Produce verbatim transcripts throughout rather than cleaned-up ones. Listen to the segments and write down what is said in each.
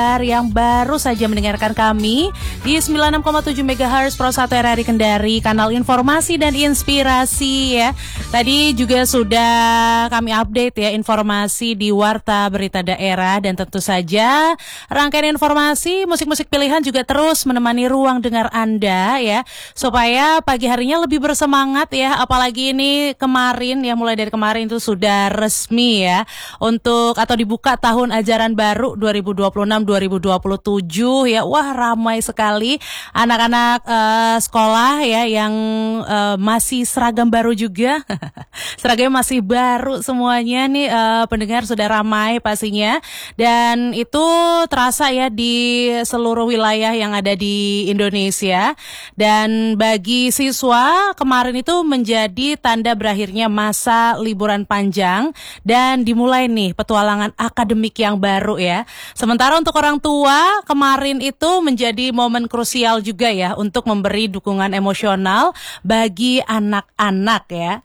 yang baru saja mendengarkan kami di sembilan puluh enam koma tujuh megahertz Pro satu R R I Kendari, kanal informasi dan inspirasi ya. Tadi juga sudah kami update ya informasi di Warta Berita Daerah, dan tentu saja rangkaian informasi musik-musik pilihan juga terus menemani ruang dengar Anda ya, supaya pagi harinya lebih bersemangat ya. Apalagi ini kemarin ya, mulai dari kemarin itu sudah resmi ya untuk atau dibuka tahun ajaran baru dua ribu dua puluh enam dua ribu dua puluh tujuh ya. Wah, ramai sekali anak-anak uh, sekolah ya yang uh, masih seragam baru juga. Seragamnya masih baru semuanya nih, uh, pendengar, sudah ramai pastinya, dan itu terasa ya di seluruh wilayah yang ada di Indonesia. Dan bagi siswa, kemarin itu menjadi tanda berakhirnya masa liburan panjang dan dimulai nih petualangan akademik yang baru ya. Sementara untuk orang tua, kemarin itu menjadi momen krusial juga ya untuk memberi dukungan emosional bagi anak-anak ya.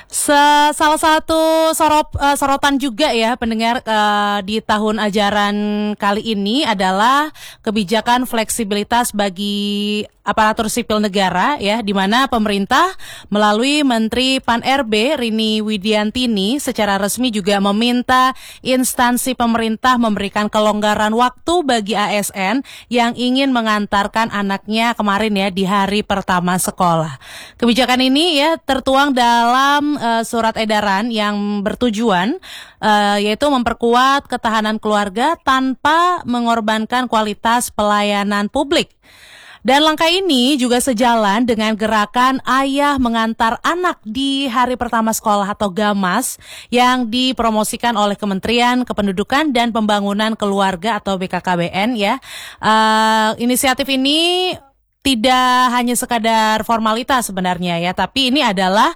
Se- salah satu sorot, uh, sorotan juga ya pendengar uh, di tahun ajaran kali ini adalah kebijakan fleksibilitas bagi aparatur sipil negara ya, di mana pemerintah melalui Menteri Pan R B Rini Widiantini secara resmi juga meminta instansi pemerintah memberikan kelonggaran waktu bagi A S N yang ingin mengantarkan anaknya kemarin ya di hari pertama sekolah. Kebijakan ini ya tertuang dalam uh, surat edaran yang bertujuan uh, yaitu memperkuat ketahanan keluarga tanpa mengorbankan kualitas pelayanan publik. Dan langkah ini juga sejalan dengan gerakan ayah mengantar anak di hari pertama sekolah atau GAMAS yang dipromosikan oleh Kementerian Kependudukan dan Pembangunan Keluarga atau B K K B N ya. Uh, inisiatif ini tidak hanya sekadar formalitas sebenarnya ya, tapi ini adalah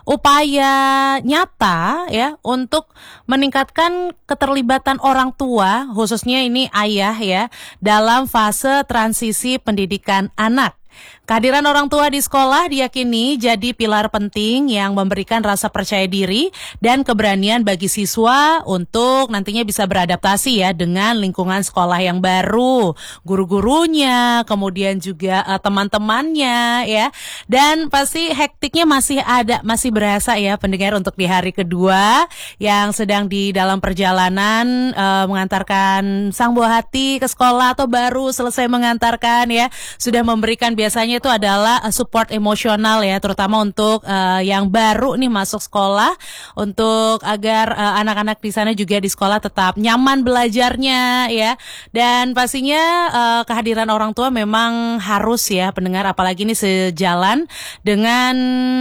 upaya nyata ya untuk meningkatkan keterlibatan orang tua, khususnya ini ayah ya, dalam fase transisi pendidikan anak. Kehadiran orang tua di sekolah diyakini jadi pilar penting yang memberikan rasa percaya diri dan keberanian bagi siswa untuk nantinya bisa beradaptasi ya dengan lingkungan sekolah yang baru, guru-gurunya, kemudian juga uh, teman-temannya ya. Dan pasti hektiknya masih ada, masih berasa ya pendengar untuk di hari kedua yang sedang di dalam perjalanan uh, mengantarkan sang buah hati ke sekolah atau baru selesai mengantarkan ya, sudah memberikan biasanya itu adalah support emosional ya, terutama untuk uh, yang baru nih masuk sekolah, untuk agar uh, anak-anak di sana juga di sekolah tetap nyaman belajarnya ya. Dan pastinya uh, kehadiran orang tua memang harus ya pendengar, apalagi ini sejalan dengan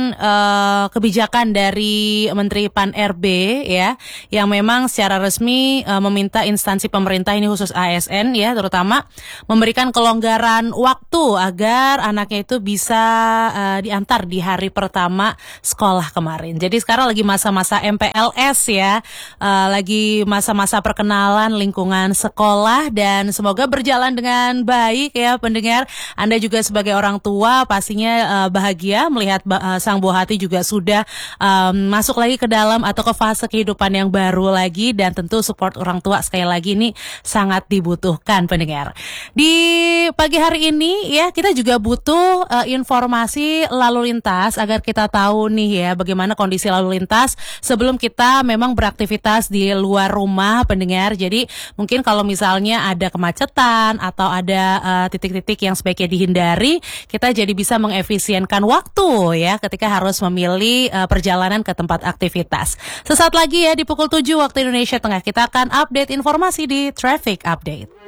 uh, kebijakan dari Menteri Pan R B ya, yang memang secara resmi uh, meminta instansi pemerintah ini khusus A S N ya terutama memberikan kelonggaran waktu agar anaknya itu bisa uh, diantar di hari pertama sekolah kemarin. Jadi sekarang lagi masa-masa M P L S ya, uh, lagi masa-masa perkenalan lingkungan sekolah, dan semoga berjalan dengan baik ya pendengar. Anda juga sebagai orang tua pastinya uh, bahagia melihat uh, sang buah hati juga sudah um, masuk lagi ke dalam atau ke fase kehidupan yang baru lagi, dan tentu support orang tua sekali lagi ini sangat dibutuhkan pendengar. Di pagi hari ini ya kita juga butuh uh, informasi lalu lintas agar kita tahu nih ya bagaimana kondisi lalu lintas sebelum kita memang beraktivitas di luar rumah pendengar. Jadi mungkin kalau misalnya ada kemacetan atau ada uh, titik-titik yang sebaiknya dihindari, kita jadi bisa mengefisienkan waktu ya ketika harus memilih uh, perjalanan ke tempat aktivitas. Sesaat lagi ya di pukul tujuh waktu Indonesia Tengah kita akan update informasi di Traffic Update.